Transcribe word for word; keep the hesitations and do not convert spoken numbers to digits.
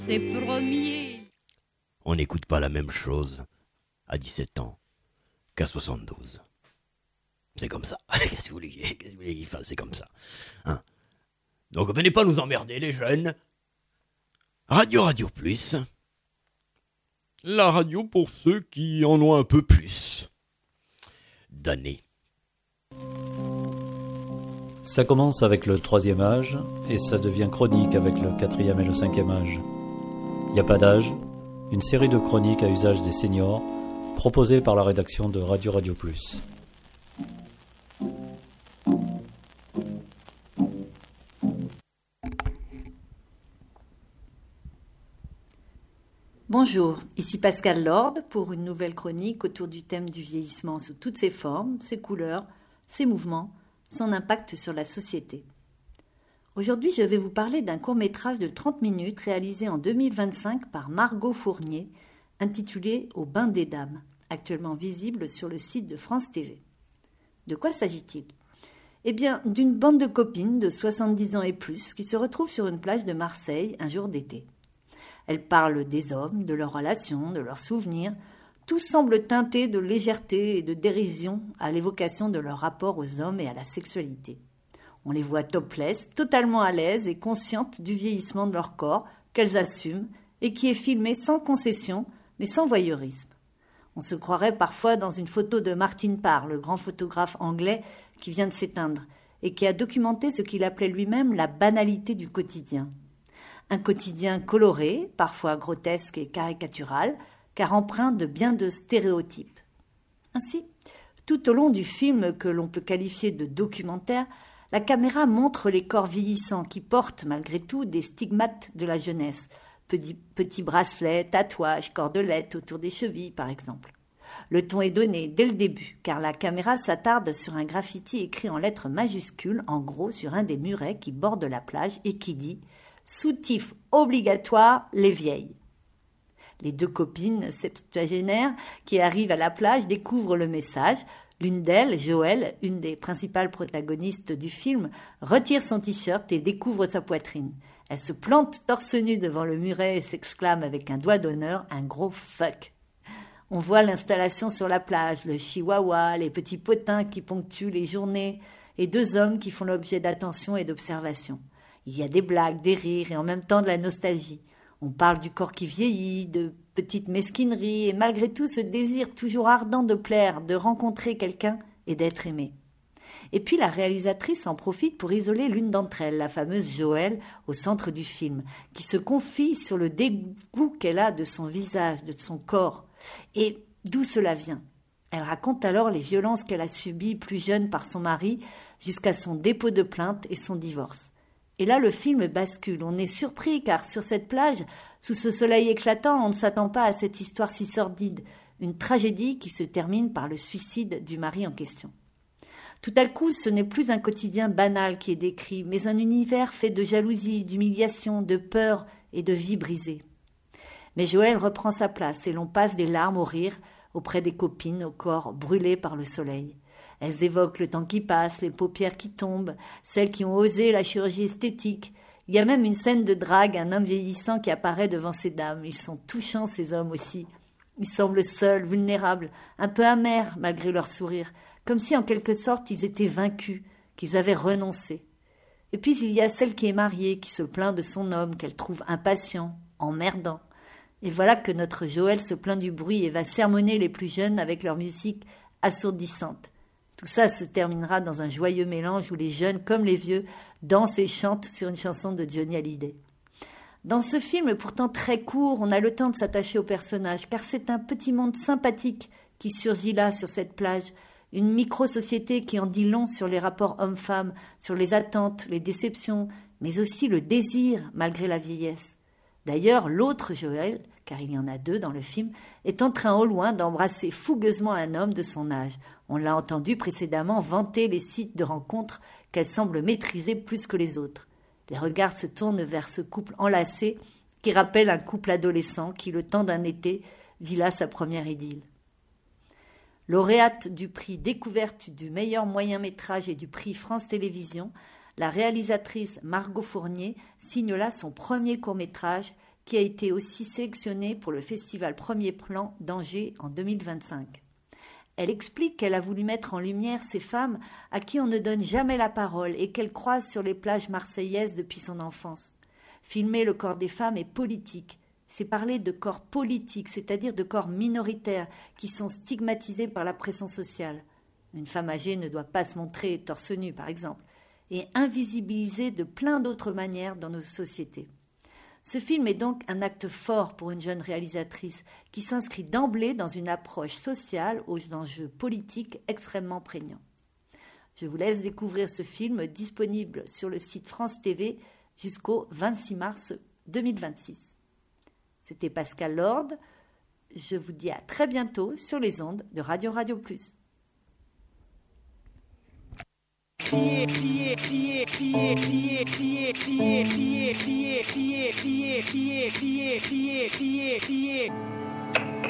C'est premier. On n'écoute pas la même chose à dix-sept ans qu'à soixante-douze. C'est comme ça. Qu'est-ce que vous voulez, qu'est-ce que vous voulez qu'il fasse? C'est comme ça. Hein? Donc venez pas nous emmerder les jeunes. Radio Radio Plus. La radio pour ceux qui en ont un peu plus d'années. Ça commence avec le troisième âge et ça devient chronique avec le quatrième et le cinquième âge. Il n'y a pas d'âge, une série de chroniques à usage des seniors proposées par la rédaction de Radio Radio Plus. Bonjour, ici Pascal Lord pour une nouvelle chronique autour du thème du vieillissement sous toutes ses formes, ses couleurs, ses mouvements, son impact sur la société. Aujourd'hui, je vais vous parler d'un court-métrage de trente minutes réalisé en deux mille vingt-cinq par Margot Fournier, intitulé « Au bain des dames », actuellement visible sur le site de France T V. De quoi s'agit-il ? Eh bien, d'une bande de copines de soixante-dix ans et plus qui se retrouvent sur une plage de Marseille un jour d'été. Elles parlent des hommes, de leurs relations, de leurs souvenirs. Tout semble teinté de légèreté et de dérision à l'évocation de leur rapport aux hommes et à la sexualité. On les voit topless, totalement à l'aise et conscientes du vieillissement de leur corps qu'elles assument et qui est filmé sans concession mais sans voyeurisme. On se croirait parfois dans une photo de Martin Parr, le grand photographe anglais qui vient de s'éteindre et qui a documenté ce qu'il appelait lui-même la banalité du quotidien. Un quotidien coloré, parfois grotesque et caricatural, car empreint de bien de stéréotypes. Ainsi, tout au long du film que l'on peut qualifier de documentaire, la caméra montre les corps vieillissants qui portent malgré tout des stigmates de la jeunesse, petits, petits bracelets, tatouages, cordelettes autour des chevilles par exemple. Le ton est donné dès le début, car la caméra s'attarde sur un graffiti écrit en lettres majuscules, en gros sur un des murets qui bordent la plage et qui dit « Soutif obligatoire, les vieilles ». Les deux copines septuagénaires qui arrivent à la plage découvrent le message. L'une d'elles, Joëlle, une des principales protagonistes du film, retire son t-shirt et découvre sa poitrine. Elle se plante torse nu devant le muret et s'exclame avec un doigt d'honneur un gros fuck. On voit l'installation sur la plage, le chihuahua, les petits potins qui ponctuent les journées et deux hommes qui font l'objet d'attention et d'observation. Il y a des blagues, des rires et en même temps de la nostalgie. On parle du corps qui vieillit, de petites mesquineries et malgré tout ce désir toujours ardent de plaire, de rencontrer quelqu'un et d'être aimé. Et puis la réalisatrice en profite pour isoler l'une d'entre elles, la fameuse Joëlle, au centre du film, qui se confie sur le dégoût qu'elle a de son visage, de son corps, et d'où cela vient. Elle raconte alors les violences qu'elle a subies plus jeune par son mari, jusqu'à son dépôt de plainte et son divorce. Et là, le film bascule. On est surpris car sur cette plage, sous ce soleil éclatant, on ne s'attend pas à cette histoire si sordide. Une tragédie qui se termine par le suicide du mari en question. Tout à coup, ce n'est plus un quotidien banal qui est décrit, mais un univers fait de jalousie, d'humiliation, de peur et de vie brisée. Mais Joëlle reprend sa place et l'on passe des larmes au rire auprès des copines au corps brûlé par le soleil. Elles évoquent le temps qui passe, les paupières qui tombent, celles qui ont osé la chirurgie esthétique. Il y a même une scène de drague, un homme vieillissant qui apparaît devant ces dames. Ils sont touchants, ces hommes aussi. Ils semblent seuls, vulnérables, un peu amers malgré leur sourire, comme si en quelque sorte ils étaient vaincus, qu'ils avaient renoncé. Et puis il y a celle qui est mariée, qui se plaint de son homme, qu'elle trouve impatient, emmerdant. Et voilà que notre Joëlle se plaint du bruit et va sermonner les plus jeunes avec leur musique assourdissante. Tout ça se terminera dans un joyeux mélange où les jeunes comme les vieux dansent et chantent sur une chanson de Johnny Hallyday. Dans ce film, pourtant très court, on a le temps de s'attacher aux personnages, car c'est un petit monde sympathique qui surgit là, sur cette plage, une micro-société qui en dit long sur les rapports hommes-femmes, sur les attentes, les déceptions, mais aussi le désir malgré la vieillesse. D'ailleurs, l'autre Joëlle, car il y en a deux dans le film, est en train au loin d'embrasser fougueusement un homme de son âge. On l'a entendu précédemment vanter les sites de rencontres qu'elle semble maîtriser plus que les autres. Les regards se tournent vers ce couple enlacé qui rappelle un couple adolescent qui, le temps d'un été, vit là sa première idylle. Lauréate du prix Découverte du meilleur moyen-métrage et du prix France Télévisions, la réalisatrice Margot Fournier signe là son premier court-métrage qui a été aussi sélectionnée pour le festival Premier Plan d'Angers en deux mille vingt-cinq. Elle explique qu'elle a voulu mettre en lumière ces femmes à qui on ne donne jamais la parole et qu'elle croise sur les plages marseillaises depuis son enfance. Filmer le corps des femmes est politique. C'est parler de corps politiques, c'est-à-dire de corps minoritaires qui sont stigmatisés par la pression sociale. Une femme âgée ne doit pas se montrer torse nu, par exemple, et invisibilisée de plein d'autres manières dans nos sociétés. Ce film est donc un acte fort pour une jeune réalisatrice qui s'inscrit d'emblée dans une approche sociale aux enjeux politiques extrêmement prégnants. Je vous laisse découvrir ce film disponible sur le site France T V jusqu'au vingt-six mars deux mille vingt-six. C'était Pascal Lord. Je vous dis à très bientôt sur les ondes de Radio Radio Plus. Crier, crier, crier, crier, crier, crier, crier, crier, crier, crier, crier, crier, crier, crier, crier, crier.